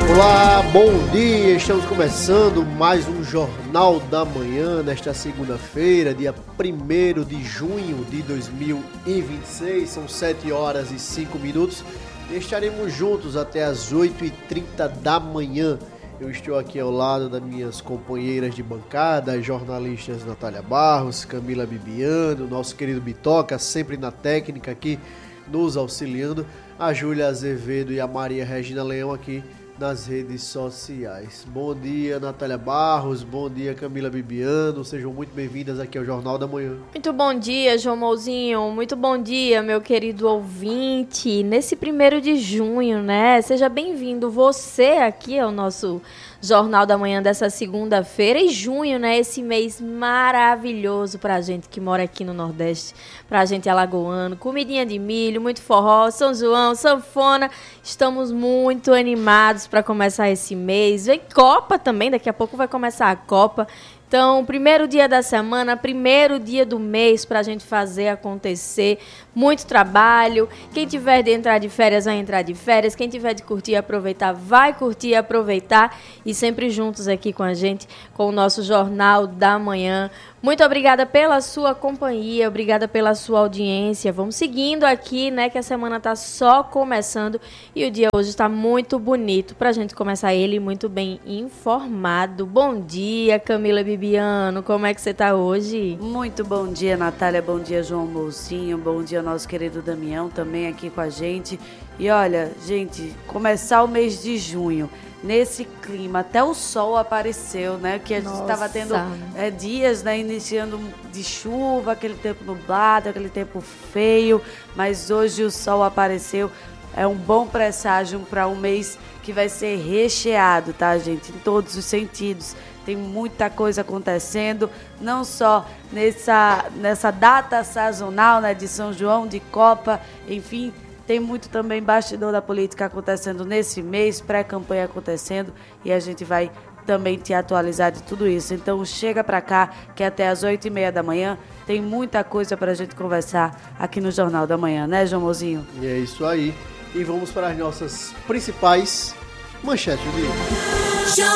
Olá, bom dia, estamos começando mais um Jornal da Manhã nesta segunda-feira, dia 1º de junho de 2026, são 7 horas e 5 minutos e estaremos juntos até as 8h30 da manhã. Eu estou aqui ao lado das minhas companheiras de bancada, as jornalistas Natália Barros, Camila Bibiano, nosso querido Bitoca, sempre na técnica aqui nos auxiliando, a Júlia Azevedo e a Maria Regina Leão aqui nas redes sociais. Bom dia, Natália Barros, bom dia, Camila Bibiano, sejam muito bem-vindas aqui ao Jornal da Manhã. Muito bom dia, João Mouzinho, muito bom dia, meu querido ouvinte, nesse 1º de junho, né? Seja bem-vindo você aqui ao nosso Jornal da Manhã dessa segunda-feira e junho, né? Esse mês maravilhoso pra gente que mora aqui no Nordeste, pra gente alagoano, comidinha de milho, muito forró, São João, sanfona, estamos muito animados para começar esse mês. Vem Copa também, daqui a pouco vai começar a Copa. Então, 1º dia da semana, 1º dia do mês para a gente fazer acontecer. Muito trabalho. Quem tiver de entrar de férias, vai entrar de férias. Quem tiver de curtir e aproveitar, vai curtir e aproveitar. E sempre juntos aqui com a gente, com o nosso Jornal da Manhã. Muito obrigada pela sua companhia, obrigada pela sua audiência. Vamos seguindo aqui, né, que a semana está só começando e o dia hoje está muito bonito para a gente começar ele muito bem informado. Bom dia, Camila Bibiano, como é que você está hoje? Muito bom dia, Natália, bom dia, João Mouzinho, bom dia, nosso querido Damião também aqui com a gente. E olha, gente, começar o mês de junho nesse clima, até o sol apareceu, né? Que a gente estava tendo dias, né? Iniciando de chuva, aquele tempo nublado, aquele tempo feio, mas hoje o sol apareceu. É um bom presságio para um mês que vai ser recheado, tá, gente? Em todos os sentidos. Tem muita coisa acontecendo, não só nessa data sazonal, né? De São João, de Copa, enfim. Tem muito também bastidor da política acontecendo nesse mês, pré-campanha acontecendo, e a gente vai também te atualizar de tudo isso. Então chega pra cá, que até às 8h30 da manhã tem muita coisa pra gente conversar aqui no Jornal da Manhã, né, João Mouzinho? E é isso aí. E vamos para as nossas principais manchetes do dia.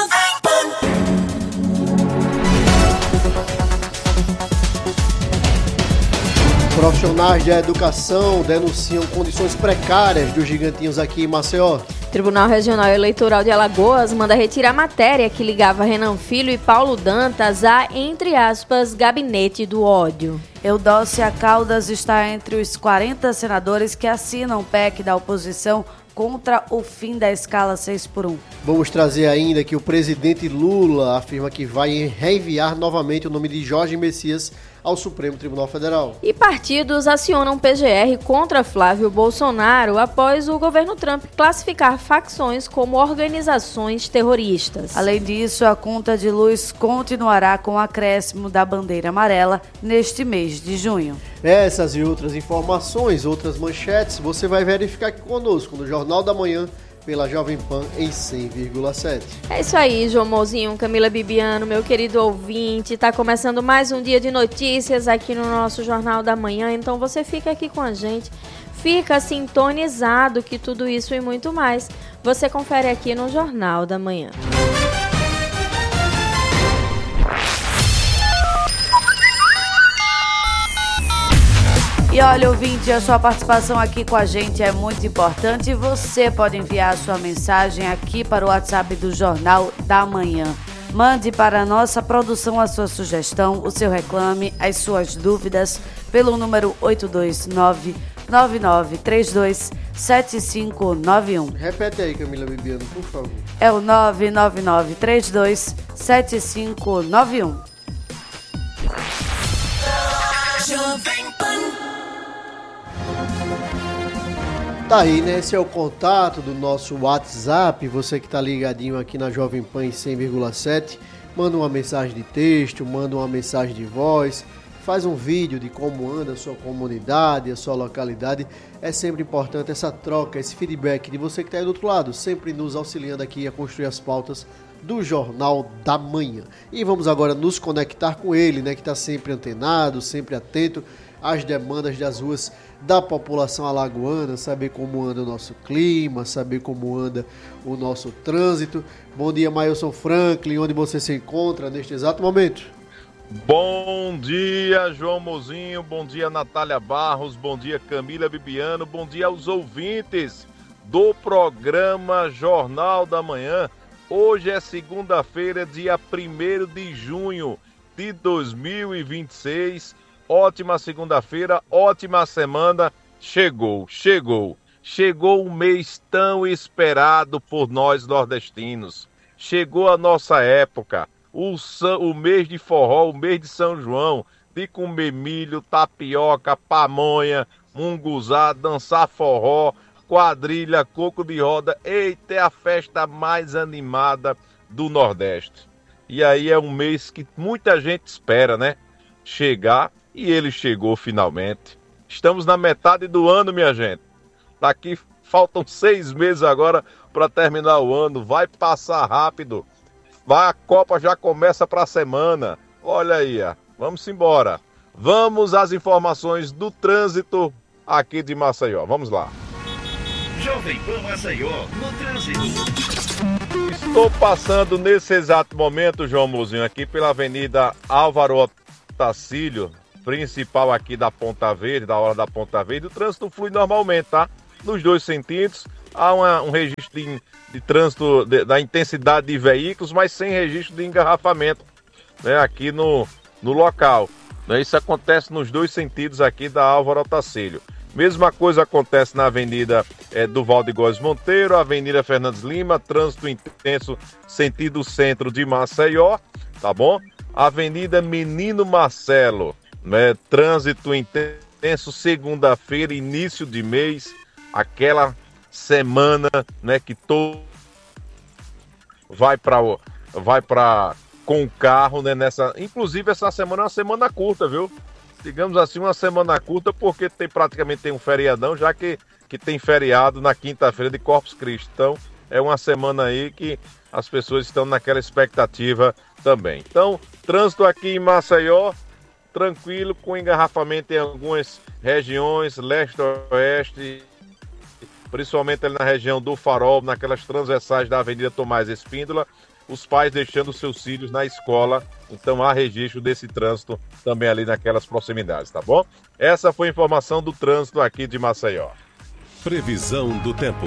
Profissionais da educação denunciam condições precárias dos gigantinhos aqui em Maceió. Tribunal Regional Eleitoral de Alagoas manda retirar matéria que ligava Renan Filho e Paulo Dantas a, entre aspas, gabinete do ódio. Eudócia Caldas está entre os 40 senadores que assinam o PEC da oposição contra o fim da escala 6x1. Vamos trazer ainda que o presidente Lula afirma que vai reenviar novamente o nome de Jorge Messias ao Supremo Tribunal Federal. E partidos acionam PGR contra Flávio Bolsonaro após o governo Trump classificar facções como organizações terroristas. Além disso, a conta de luz continuará com o acréscimo da bandeira amarela neste mês de junho. Essas e outras informações, outras manchetes, você vai verificar aqui conosco no Jornal da Manhã, pela Jovem Pan em 100,7. É isso aí, João Mouzinho, Camila Bibiano, meu querido ouvinte. Tá começando mais um dia de notícias aqui no nosso Jornal da Manhã. Então você fica aqui com a gente, fica sintonizado que tudo isso e muito mais você confere aqui no Jornal da Manhã. E olha, ouvinte, a sua participação aqui com a gente é muito importante. Você pode enviar a sua mensagem aqui para o WhatsApp do Jornal da Manhã. Mande para a nossa produção a sua sugestão, o seu reclame, as suas dúvidas pelo número 829-9932-7591. Repete aí, Camila Bibiano, por favor. É o 99932-7591. Tá aí, né? Esse é o contato do nosso WhatsApp. Você que tá ligadinho aqui na Jovem Pan em 100,7, manda uma mensagem de texto, manda uma mensagem de voz, faz um vídeo de como anda a sua comunidade, a sua localidade. É sempre importante essa troca, esse feedback de você que está aí do outro lado, sempre nos auxiliando aqui a construir as pautas do Jornal da Manhã. E vamos agora nos conectar com ele, né, que está sempre antenado, sempre atento, as demandas das ruas da população alagoana, saber como anda o nosso clima, saber como anda o nosso trânsito. Bom dia, Mailson Franklin, onde você se encontra neste exato momento? Bom dia, João Mozinho, bom dia, Natália Barros, bom dia, Camila Bibiano, bom dia aos ouvintes do programa Jornal da Manhã. Hoje é segunda-feira, dia 1º de junho de 2026. Ótima segunda-feira, ótima semana. Chegou um mês tão esperado por nós nordestinos. Chegou a nossa época, o mês de forró, o mês de São João, de comer milho, tapioca, pamonha, munguzá, dançar forró, quadrilha, coco de roda. Eita, é a festa mais animada do Nordeste. E aí é um mês que muita gente espera, né? Chegar, e ele chegou finalmente. Estamos na metade do ano, minha gente. Daqui faltam 6 meses agora para terminar o ano. Vai passar rápido. A Copa já começa para a semana. Olha aí, vamos embora. Vamos às informações do trânsito aqui de Maceió. Vamos lá. Jovem Pan Maceió, no trânsito. Estou passando nesse exato momento, João Mozinho, aqui pela Avenida Álvaro Otacílio, principal aqui da Ponta Verde, da hora da Ponta Verde. O trânsito flui normalmente, tá? Nos 2 sentidos. Há um registro de trânsito, da intensidade de veículos, mas sem registro de engarrafamento, né, aqui no local. Né? Isso acontece nos 2 sentidos aqui da Álvaro Otacílio. Mesma coisa acontece na Avenida do Valdegóis Monteiro, Avenida Fernandes Lima, trânsito intenso sentido centro de Maceió, tá bom? Avenida Menino Marcelo, né? Trânsito intenso segunda-feira, início de mês, aquela semana, né, que todo vai para com o carro, né, inclusive essa semana é uma semana curta, viu? Digamos assim, uma semana curta, porque praticamente tem um feriadão, já que tem feriado na quinta-feira de Corpus Christi. Então, é uma semana aí que as pessoas estão naquela expectativa também. Então, trânsito aqui em Maceió, tranquilo, com engarrafamento em algumas regiões, leste-oeste, principalmente ali na região do Farol, naquelas transversais da Avenida Tomás Espíndola, os pais deixando seus filhos na escola, então há registro desse trânsito também ali naquelas proximidades, tá bom? Essa foi a informação do trânsito aqui de Maceió. Previsão do tempo.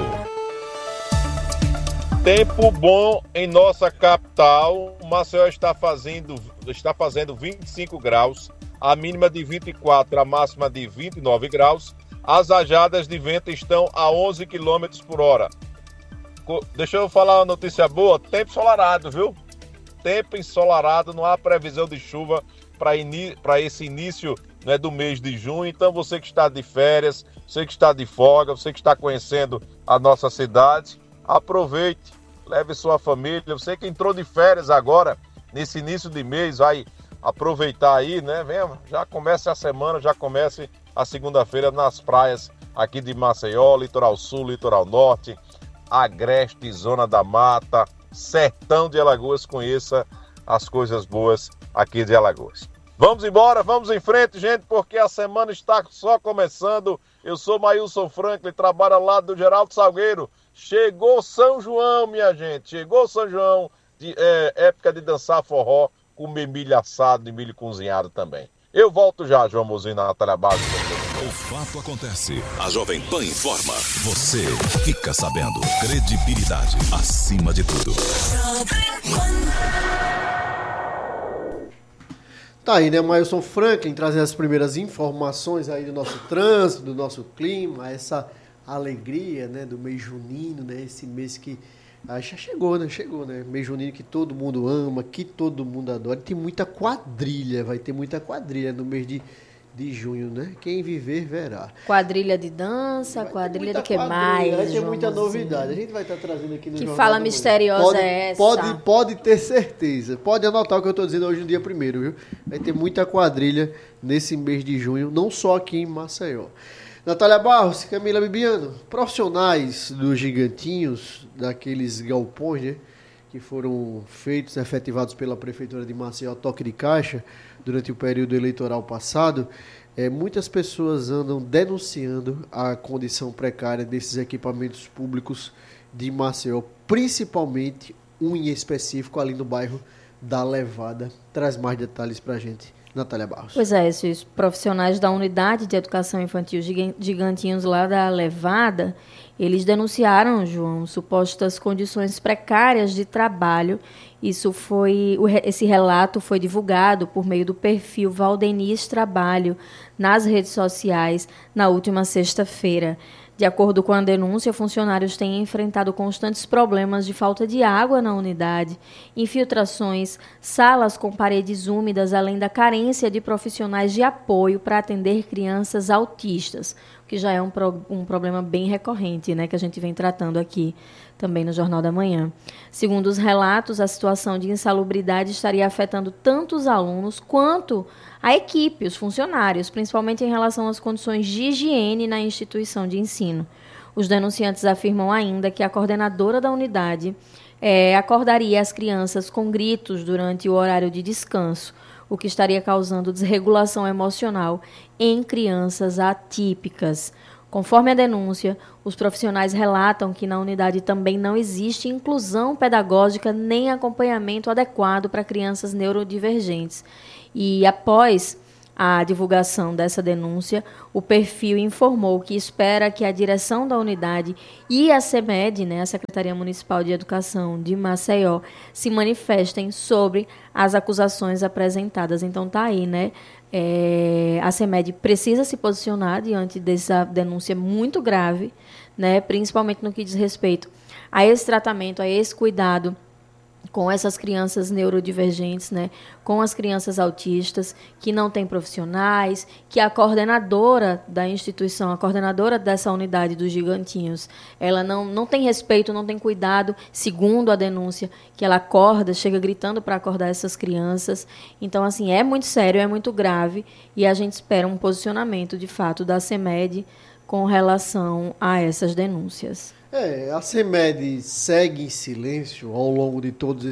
Tempo bom em nossa capital. Maceió está fazendo 25 graus, a mínima de 24, a máxima de 29 graus. As rajadas de vento estão a 11 km por hora. Deixa eu falar uma notícia boa, tempo ensolarado, viu? Tempo ensolarado, não há previsão de chuva para esse início, né, do mês de junho. Então você que está de férias, você que está de folga, você que está conhecendo a nossa cidade, aproveite, leve sua família. Você que entrou de férias agora, nesse início de mês, vai aproveitar aí, né? Venha, já comece a semana, já comece a segunda-feira nas praias aqui de Maceió, Litoral Sul, Litoral Norte, Agreste, Zona da Mata, Sertão de Alagoas. Conheça as coisas boas aqui de Alagoas. Vamos embora, vamos em frente, gente, porque a semana está só começando. Eu sou Mailson Franklin, trabalho ao lado do Geraldo Salgueiro. Chegou São João, minha gente, chegou São João, época de dançar forró, comer milho assado e milho cozinhado também. Eu volto já, João Mozinho, na Natália Barros. O fato acontece. A Jovem Pan informa. Você fica sabendo. Credibilidade acima de tudo. Tá aí, né, Mailson Franklin, trazendo as primeiras informações aí do nosso trânsito, do nosso clima, essa alegria, né, do mês junino, né, esse mês que já chegou, né, mês junino que todo mundo ama, que todo mundo adora. Tem muita quadrilha, vai ter muita quadrilha no mês de junho, né? Quem viver, verá. Quadrilha de dança, quadrilha de que mais? Vai ter muita novidade. A gente vai estar trazendo aqui no Que Jornal fala da Manhã. misteriosa é essa? Pode ter certeza. Pode anotar o que eu estou dizendo hoje no dia 1º, viu? Vai ter muita quadrilha nesse mês de junho, não só aqui em Maceió. Natália Barros, Camila Bibiano, profissionais dos gigantinhos, daqueles galpões, né, que foram feitos, efetivados pela Prefeitura de Maceió, toque de caixa, durante o período eleitoral passado, Muitas pessoas andam denunciando a condição precária desses equipamentos públicos de Maceió, principalmente um em específico ali no bairro da Levada. Traz mais detalhes para a gente, Natália Barros. Pois é, esses profissionais da Unidade de Educação Infantil Gigantinhos lá da Levada, eles denunciaram, João, supostas condições precárias de trabalho. Esse relato foi divulgado por meio do perfil Valdeniz Trabalho nas redes sociais na última sexta-feira. De acordo com a denúncia, funcionários têm enfrentado constantes problemas de falta de água na unidade, infiltrações, salas com paredes úmidas, além da carência de profissionais de apoio para atender crianças autistas, o que já é um problema bem recorrente, né, que a gente vem tratando aqui também no Jornal da Manhã. Segundo os relatos, a situação de insalubridade estaria afetando tanto os alunos quanto a equipe, os funcionários, principalmente em relação às condições de higiene na instituição de ensino. Os denunciantes afirmam ainda que a coordenadora da unidade acordaria as crianças com gritos durante o horário de descanso, o que estaria causando desregulação emocional em crianças atípicas. Conforme a denúncia, os profissionais relatam que na unidade também não existe inclusão pedagógica nem acompanhamento adequado para crianças neurodivergentes. E após a divulgação dessa denúncia, o perfil informou que espera que a direção da unidade e a CEMED, né, a Secretaria Municipal de Educação de Maceió, se manifestem sobre as acusações apresentadas. Então tá aí, né? A CEMED precisa se posicionar diante dessa denúncia muito grave, né, principalmente no que diz respeito a esse tratamento, a esse cuidado com essas crianças neurodivergentes, né, com as crianças autistas, que não tem profissionais, que a coordenadora da instituição, a coordenadora dessa unidade dos Gigantinhos, ela não tem respeito, não tem cuidado, segundo a denúncia, que ela acorda, chega gritando para acordar essas crianças. Então, assim, é muito sério, é muito grave, e a gente espera um posicionamento, de fato, da CEMED com relação a essas denúncias. A CEMED segue em silêncio ao longo de todos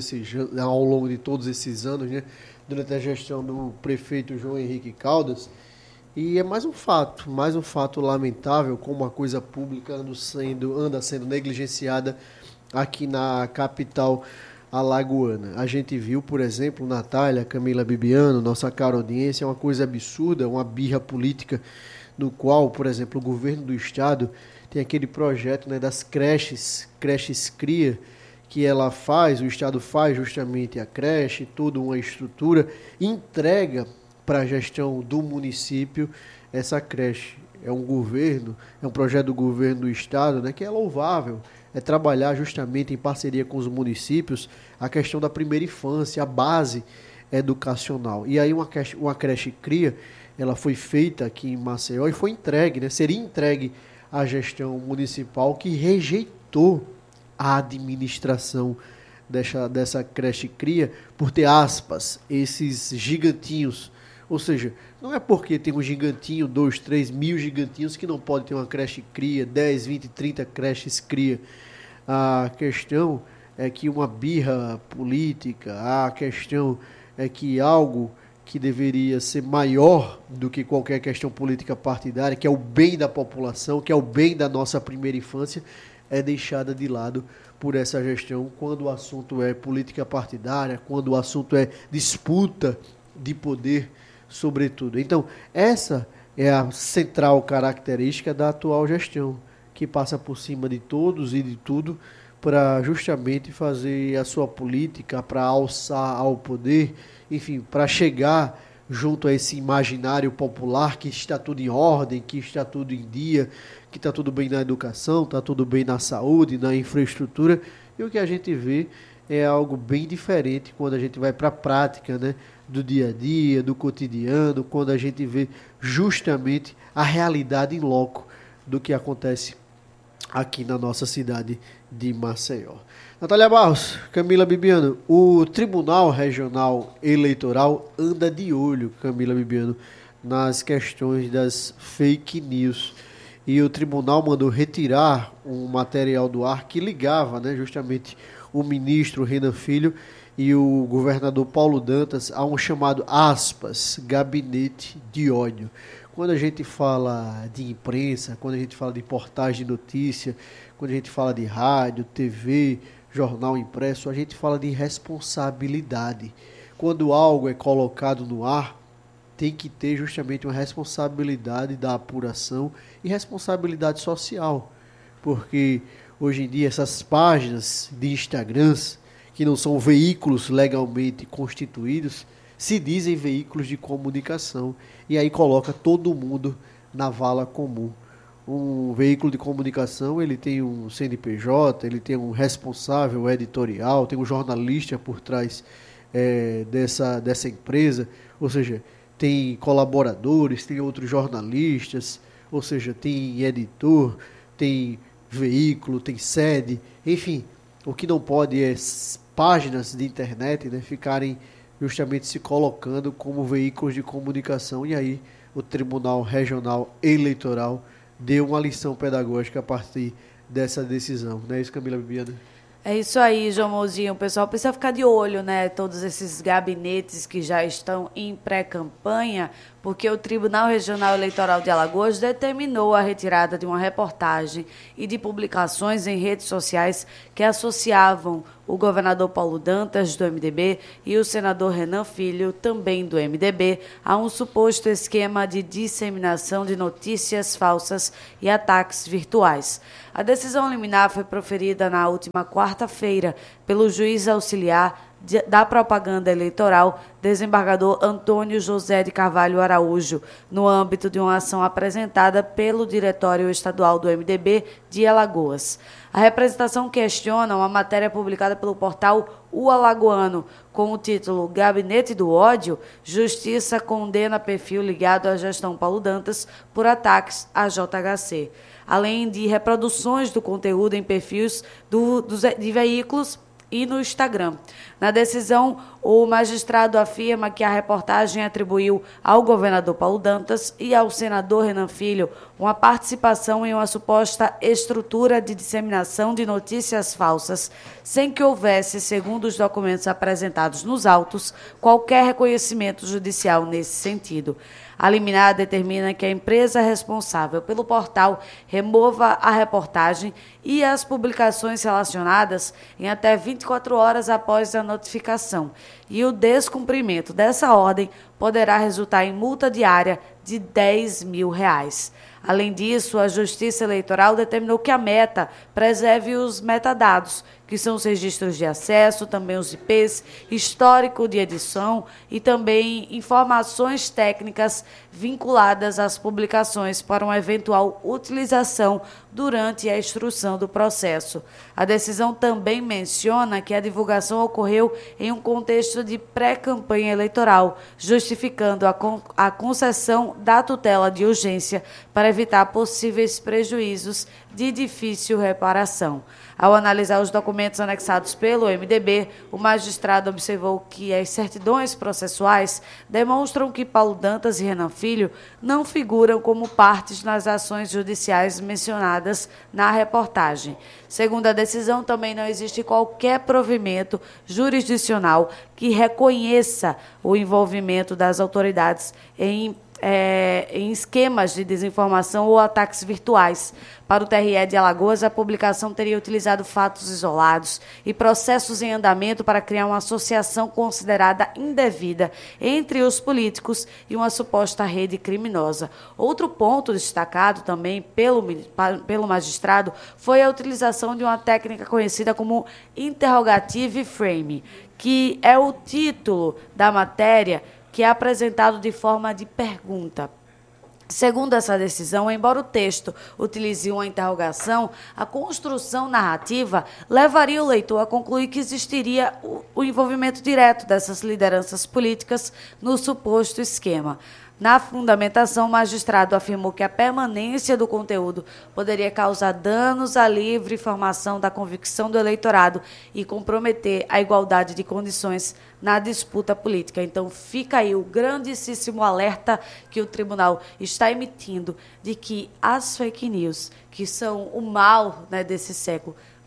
esses anos, né, durante a gestão do prefeito João Henrique Caldas, e é mais um fato lamentável, como a coisa pública anda sendo negligenciada aqui na capital alagoana. A gente viu, por exemplo, Natália, Camila Bibiano, nossa cara audiência, uma coisa absurda, uma birra política, no qual, por exemplo, o governo do estado tem aquele projeto, né, das creches CRIA, que o Estado faz justamente a creche, toda uma estrutura, entrega para a gestão do município essa creche. É um projeto do governo do Estado, né, que é louvável, é trabalhar justamente em parceria com os municípios a questão da primeira infância, a base educacional. E aí uma creche CRIA, ela foi feita aqui em Maceió e foi entregue, né, seria entregue a gestão municipal, que rejeitou a administração dessa creche CRIA por ter, aspas, esses gigantinhos. Ou seja, não é porque tem um gigantinho, 2, 3 mil gigantinhos que não pode ter uma creche CRIA, 10, 20, 30 creches CRIA. A questão é que uma birra política, a questão é que algo que deveria ser maior do que qualquer questão política partidária, que é o bem da população, que é o bem da nossa primeira infância, é deixada de lado por essa gestão quando o assunto é política partidária, quando o assunto é disputa de poder, sobretudo. Então, essa é a central característica da atual gestão, que passa por cima de todos e de tudo para justamente fazer a sua política, para alçar ao poder, enfim, para chegar junto a esse imaginário popular que está tudo em ordem, que está tudo em dia, que está tudo bem na educação, está tudo bem na saúde, na infraestrutura. E o que a gente vê é algo bem diferente quando a gente vai para a prática, né, do dia a dia, do cotidiano, quando a gente vê justamente a realidade em loco do que acontece aqui na nossa cidade de Maceió. Natália Barros, Camila Bibiano, o Tribunal Regional Eleitoral anda de olho, Camila Bibiano, nas questões das fake news. E o tribunal mandou retirar um material do ar que ligava, né, justamente o ministro Renan Filho e o governador Paulo Dantas a um chamado, aspas, gabinete de ódio. Quando a gente fala de imprensa, quando a gente fala de portagem de notícia, quando a gente fala de rádio, TV, jornal impresso, a gente fala de responsabilidade. Quando algo é colocado no ar, tem que ter justamente uma responsabilidade da apuração e responsabilidade social. Porque hoje em dia essas páginas de Instagrams, que não são veículos legalmente constituídos, se dizem veículos de comunicação. E aí coloca todo mundo na vala comum. Um veículo de comunicação, ele tem um CNPJ, ele tem um responsável editorial, tem um jornalista por trás dessa empresa, ou seja, tem colaboradores, tem outros jornalistas, ou seja, tem editor, tem veículo, tem sede, enfim, o que não pode é páginas de internet, né, ficarem justamente se colocando como veículos de comunicação, e aí o Tribunal Regional Eleitoral deu uma lição pedagógica a partir dessa decisão. Não é isso, Camila Bibiana? É isso aí, João Mouzinho. O pessoal precisa ficar de olho, né? Todos esses gabinetes que já estão em pré-campanha, porque o Tribunal Regional Eleitoral de Alagoas determinou a retirada de uma reportagem e de publicações em redes sociais que associavam o governador Paulo Dantas, do MDB, e o senador Renan Filho, também do MDB, a um suposto esquema de disseminação de notícias falsas e ataques virtuais. A decisão liminar foi proferida na última quarta-feira pelo juiz auxiliar da propaganda eleitoral, desembargador Antônio José de Carvalho Araújo, no âmbito de uma ação apresentada pelo Diretório Estadual do MDB de Alagoas. A representação questiona uma matéria publicada pelo portal O Alagoano, com o título Gabinete do Ódio, Justiça condena perfil ligado à gestão Paulo Dantas por ataques à JHC. Além de reproduções do conteúdo em perfis de veículos e no Instagram. Na decisão, o magistrado afirma que a reportagem atribuiu ao governador Paulo Dantas e ao senador Renan Filho uma participação em uma suposta estrutura de disseminação de notícias falsas, sem que houvesse, segundo os documentos apresentados nos autos, qualquer reconhecimento judicial nesse sentido. A liminar determina que a empresa responsável pelo portal remova a reportagem e as publicações relacionadas em até 24 horas após a notificação. E o descumprimento dessa ordem poderá resultar em multa diária de R$10 mil. Além disso, a Justiça Eleitoral determinou que a Meta preserve os metadados, que são os registros de acesso, também os IPs, histórico de edição e também informações técnicas vinculadas às publicações para uma eventual utilização durante a instrução do processo. A decisão também menciona que a divulgação ocorreu em um contexto de pré-campanha eleitoral, justificando a concessão da tutela de urgência para evitar possíveis prejuízos de difícil reparação. Ao analisar os documentos anexados pelo MDB, o magistrado observou que as certidões processuais demonstram que Paulo Dantas e Renan Filho não figuram como partes nas ações judiciais mencionadas na reportagem. Segundo a decisão, também não existe qualquer provimento jurisdicional que reconheça o envolvimento das autoridades em esquemas de desinformação ou ataques virtuais. Para o TRE de Alagoas, a publicação teria utilizado fatos isolados e processos em andamento para criar uma associação considerada indevida entre os políticos e uma suposta rede criminosa. Outro ponto destacado também pelo magistrado foi a utilização de uma técnica conhecida como interrogative frame, que é o título da matéria que é apresentado de forma de pergunta. Segundo essa decisão, embora o texto utilize uma interrogação, a construção narrativa levaria o leitor a concluir que existiria o envolvimento direto dessas lideranças políticas no suposto esquema. Na fundamentação, o magistrado afirmou que a permanência do conteúdo poderia causar danos à livre formação da convicção do eleitorado e comprometer a igualdade de condições na disputa política. Então, fica aí o grandíssimo alerta que o tribunal está emitindo de que as fake news, que são o mal, né, desse século,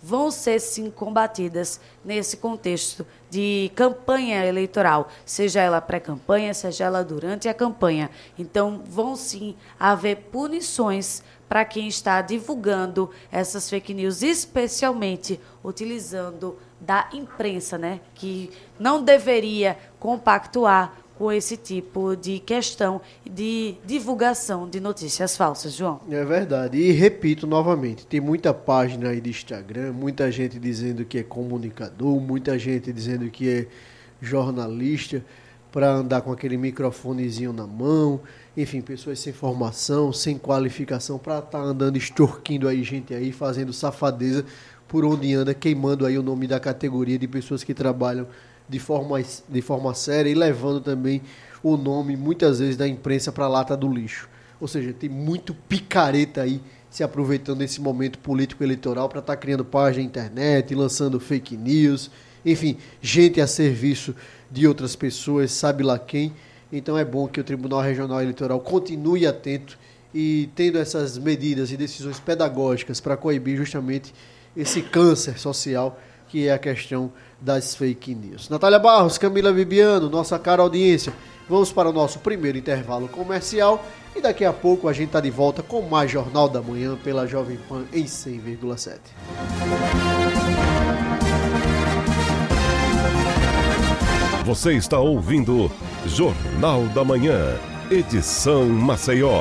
vão ser, sim, combatidas nesse contexto de campanha eleitoral, seja ela pré-campanha, seja ela durante a campanha. Então, vão, sim, haver punições para quem está divulgando essas fake news, especialmente utilizando da imprensa, né, que não deveria compactuar com esse tipo de questão de divulgação de notícias falsas, João. É verdade. E repito novamente, tem muita página aí de Instagram, muita gente dizendo que é comunicador, muita gente dizendo que é jornalista, para andar com aquele microfonezinho na mão, enfim, pessoas sem formação, sem qualificação, para estar andando extorquindo aí gente aí, fazendo safadeza por onde anda, queimando aí o nome da categoria de pessoas que trabalham de forma séria e levando também o nome, muitas vezes, da imprensa para a lata do lixo. Ou seja, tem muito picareta aí se aproveitando desse momento político-eleitoral para estar criando página na internet, lançando fake news, enfim, gente a serviço de outras pessoas, sabe lá quem. Então é bom que o Tribunal Regional Eleitoral continue atento e tendo essas medidas e decisões pedagógicas para coibir justamente esse câncer social que é a questão das fake news. Natália Barros, Camila Bibiano, nossa cara audiência, vamos para o nosso primeiro intervalo comercial e daqui a pouco a gente está de volta com mais Jornal da Manhã pela Jovem Pan em 100,7. Você está ouvindo Jornal da Manhã, edição Maceió.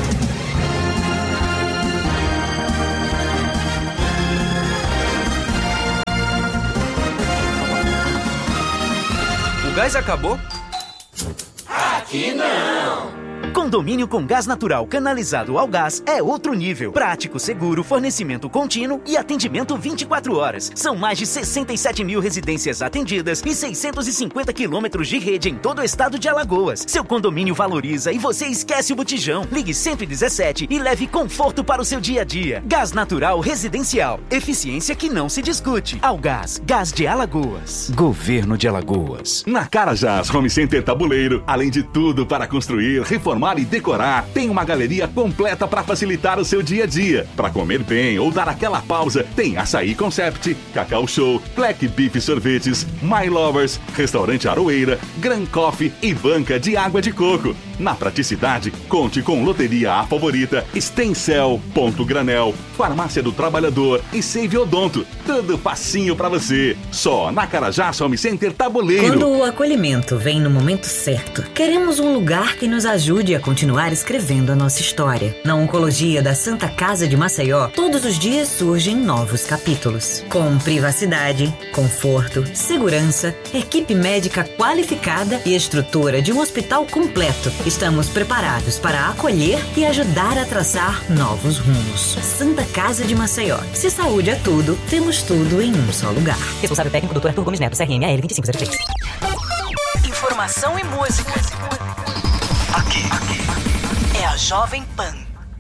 O gás acabou? Aqui não! Condomínio com gás natural canalizado ao gás é outro nível. Prático, seguro, fornecimento contínuo e atendimento 24 horas. São mais de 67 mil residências atendidas e 650 quilômetros de rede em todo o estado de Alagoas. Seu condomínio valoriza e você esquece o botijão. Ligue 117 e leve conforto para o seu dia a dia. Gás natural residencial. Eficiência que não se discute. Algás, Gás de Alagoas. Governo de Alagoas. Na Carajás Home Center Tabuleiro, além de tudo para construir, reformar e decorar, tem uma galeria completa para facilitar o seu dia a dia. Para comer bem ou dar aquela pausa, tem Açaí Concept, Cacau Show, Black Beef Sorvetes, My Lovers, Restaurante Aroeira, Gran Coffee e banca de água de coco. Na praticidade, conte com Loteria A Favorita, Stencel, Ponto Granel, Farmácia do Trabalhador e Save Odonto. Tudo facinho para você. Só na Carajás Home Center Tabuleiro. Quando o acolhimento vem no momento certo, queremos um lugar que nos ajude a continuar escrevendo a nossa história. Na Oncologia da Santa Casa de Maceió, todos os dias surgem novos capítulos. Com privacidade, conforto, segurança, equipe médica qualificada e estrutura de um hospital completo, estamos preparados para acolher e ajudar a traçar novos rumos. Santa Casa de Maceió. Se saúde é tudo, temos tudo em um só lugar. Responsável técnico Dr. Arthur Gomes Neto, CRM AL 2503. Informação e música. Aqui é a Jovem Pan.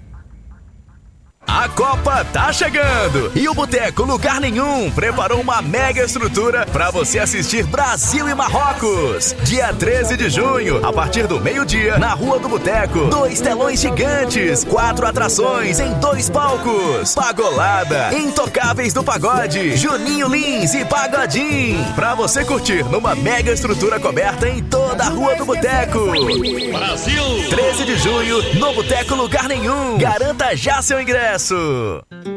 A Copa tá chegando e o Boteco Lugar Nenhum preparou uma mega estrutura para você assistir Brasil e Marrocos. Dia 13 de junho, a partir do meio-dia, na Rua do Boteco. 2 telões gigantes, 4 atrações em 2 palcos. Pagolada, Intocáveis do Pagode, Juninho Lins e Pagodinho. Pra você curtir numa mega estrutura coberta em toda a Rua do Boteco. Brasil! 13 de junho, no Boteco Lugar Nenhum. Garanta já seu ingresso.